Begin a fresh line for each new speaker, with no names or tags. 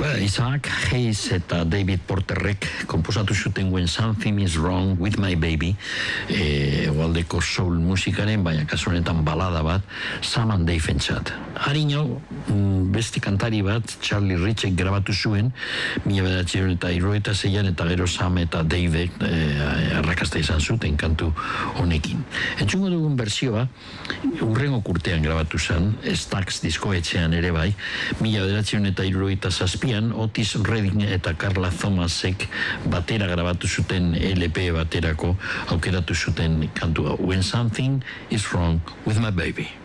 Isaac Hayes eta David Porterrek komposatu zuten When Something Is Wrong With My Baby, egualdeko soul musikaren, baina kasu honetan balada bat, Sam and Dave entzat. Harino, beste kantari bat, Charlie Richek grabatu zuen, 1976an, eta gero Sam eta Dave arrakasta izan zuten kantu honekin. Entzungo dugun bertsioa, urrengo urtean grabatu zen, Stax diskoetxean ere bai, 1977an, Otis Redding eta Carla Thomasek batera grabatu zuten LP baterako aukeratu zuten kantua When Something Is Wrong With My Baby.